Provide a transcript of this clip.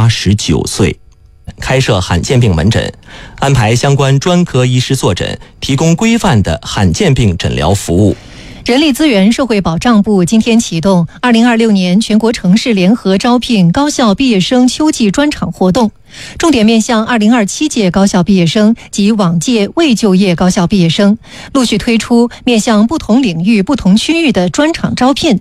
89岁。开设罕见病门诊，安排相关专科医师坐诊，提供规范的罕见病诊疗服务。 人力资源社会保障部今天启动2026年全国城市联合招聘高校毕业生秋季专场活动，重点面向2027届高校毕业生及往届未就业高校毕业生，陆续推出面向不同领域、不同区域的专场招聘，